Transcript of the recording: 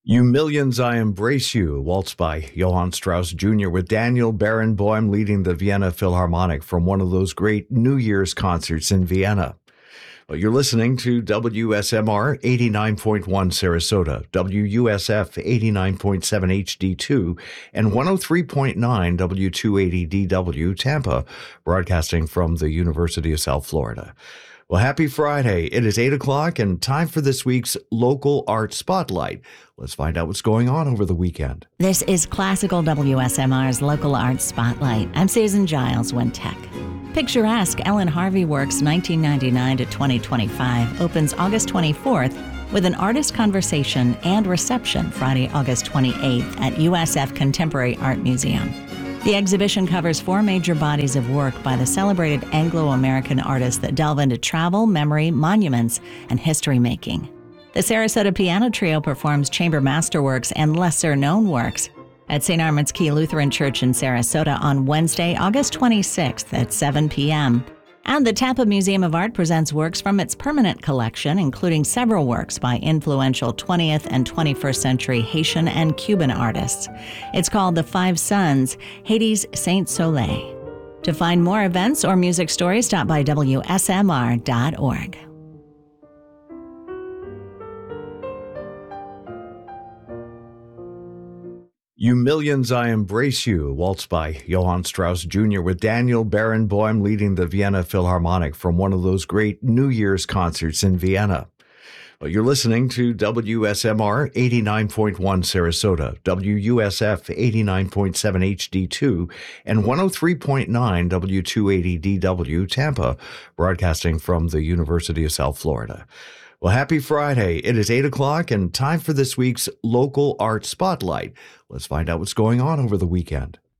You Millions, I Embrace You, waltz by Johann Strauss Jr. with Daniel Barenboim leading the Vienna Philharmonic from one of those great New Year's concerts in Vienna. Well, you're listening to WSMR 89.1 Sarasota, WUSF 89.7 HD2, and 103.9 W280DW Tampa, broadcasting from the University of South Florida. Well, happy Friday. It is 8 o'clock and time for this week's Local Art Spotlight. Let's find out what's going on over the weekend. This is Classical WSMR's Local Art Spotlight. I'm Susan Giles, Wintech. Picturesque Ellen Harvey Works 1999 to 2025 opens August 24th with an artist conversation and reception Friday, August 28th at USF Contemporary Art Museum. The exhibition covers four major bodies of work by the celebrated Anglo-American artists that delve into travel, memory, monuments, and history-making. The Sarasota Piano Trio performs chamber masterworks and lesser-known works at St. Armand's Key Lutheran Church in Sarasota on Wednesday, August 26th at 7 p.m. And the Tampa Museum of Art presents works from its permanent collection, including several works by influential 20th and 21st century Haitian and Cuban artists. It's called The Five Sons, Haiti's Saint Soleil. To find more events or music stories, stop by WSMR.org. You Millions, I Embrace You, waltz by Johann Strauss Jr. with Daniel Barenboim leading the Vienna Philharmonic from one of those great New Year's concerts in Vienna. Well, you're listening to WSMR 89.1 Sarasota, WUSF 89.7 HD2, and 103.9 W280DW Tampa, broadcasting from the University of South Florida. Well, happy Friday. It is 8 o'clock and time for this week's Local Art Spotlight. Let's find out what's going on over the weekend.